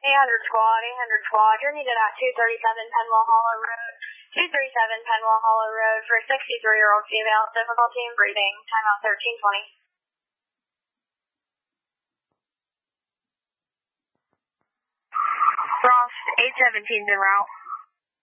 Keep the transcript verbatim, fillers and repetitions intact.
eight hundred squad, eight hundred squad, you're needed at two thirty-seven Penwell Hollow Road. two thirty-seven Penwell Hollow Road for sixty-three-year-old female, difficulty in breathing, timeout thirteen twenty. Frost, eight seventeen's en route.